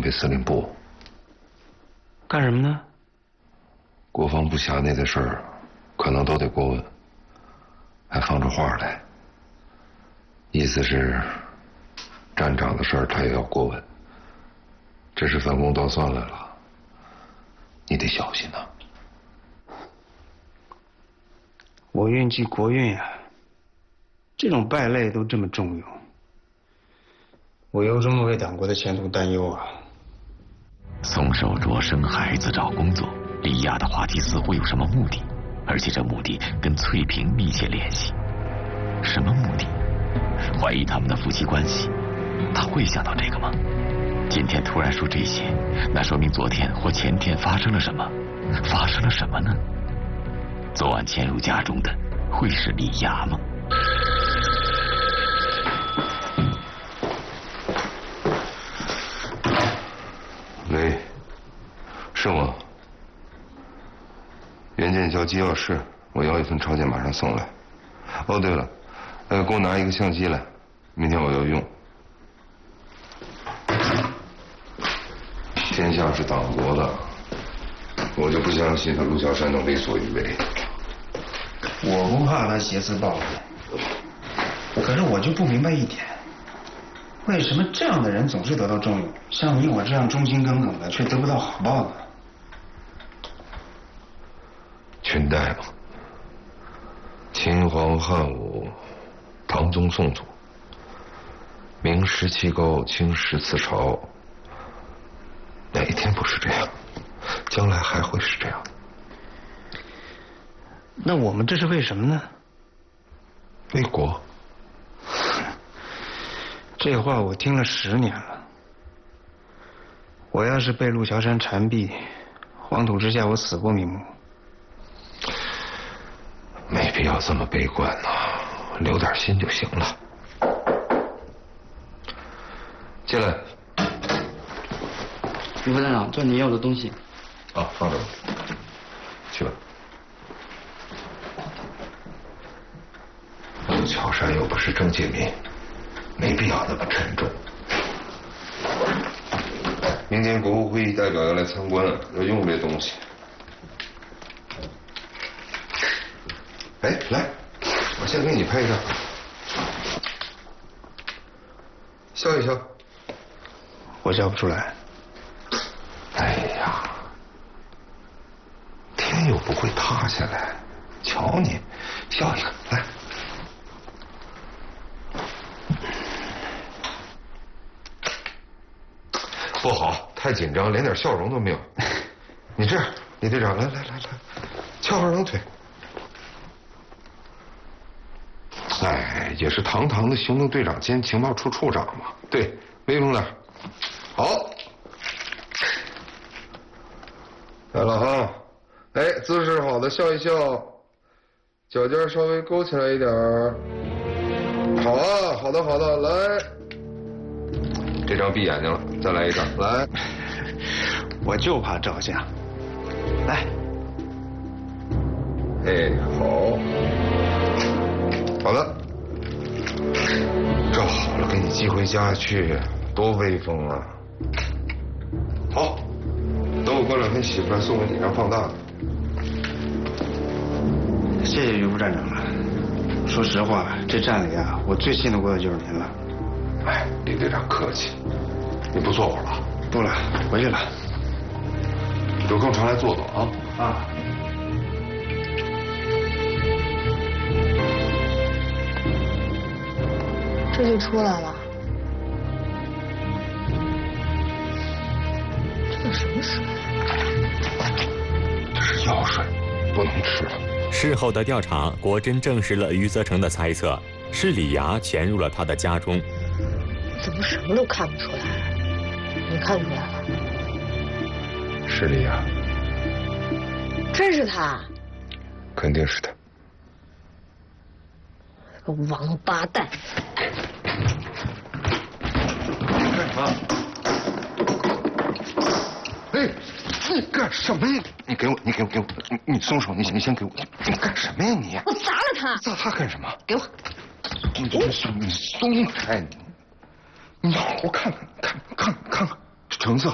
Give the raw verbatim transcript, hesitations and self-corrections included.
备司令部。 干什么呢？ 国防部辖内的事儿，可能都得过问，还放着话来。意思是，站长的事儿他也要过问。这是反攻倒算来了，你得小心呐。 我运记国运呀，这种败类都这么重用，我由衷的为党国的前途担忧啊。 宋守卓生孩子找工作，李亚的话题似乎有什么目的，而且这目的跟翠萍密切联系。什么目的？怀疑他们的夫妻关系，他会想到这个吗？今天突然说这些，那说明昨天或前天发生了什么？发生了什么呢？昨晚潜入家中的会是李亚吗？ 喂，是我。原件交机要室，我要一份抄件，马上送来。哦，对了，呃，给我拿一个相机来，明天我要用。天下是党国的，我就不相信他陆小山能为所欲为。 我不怕他挟持报复，可是我就不明白一点，为什么这样的人总是得到重用，像你我这样忠心耿耿的却得不到好报呢？ 裙带嘛，秦皇汉武，唐宗宋祖，明十七钩，清十次朝，哪一天不是这样？将来还会是这样。 那我们这是为什么呢？ 为国。 这话我听了十年了。我要是被陆桥山缠毙，黄土之下我死过瞑目。 没必要这么悲观呐，留点心就行了。进来。 余副站长，这你要的东西。 啊，放这吧。去吧。陆桥山又不是郑介民，没必要那么沉重。明天国务会议代表要来参观，要用这东西。哎，来，我先给你拍一张，笑一笑。 我笑不出来。 哎呀，天又不会塌下来，瞧你，笑一个，来。不好，太紧张，连点笑容都没有。你这样，李队长，来来来来，翘二郎腿。哎，也是堂堂的行动队长兼情报处处长嘛，对，威风点。好，来了哈，哎，姿势好的笑一笑，脚尖稍微勾起来一点儿。好啊，好的好的，来，这张闭眼睛了，再来一张，来。 我就怕照相，来。 哎，好。好了，照好了，给你寄回家去，多威风啊！好，等我过两天洗出来，送给你，让放大的。 谢谢余副站长了。说实话，这站里啊，我最信得过的就是您了。 哎，李队长客气，你不坐会儿了？ 不了，回去了。 有空常来坐坐啊。 啊。 这就出来了，这是什么水？ 这是药水，不能吃了。 事后的调查果真证实了余则成的猜测，是李涯潜入了他的家中。 怎么什么都看不出来？你看出来了？ 是李涯。 真是他？ 肯定是他。 个王八蛋！ 干什么？哎，你干什么呀？你给我，你给我，给我，你你松手，你你先给我，你干什么呀你？ 我砸了他！ 砸他干什么？ 给我！ 你你松你松开你！你好好看看看看看看，橙色。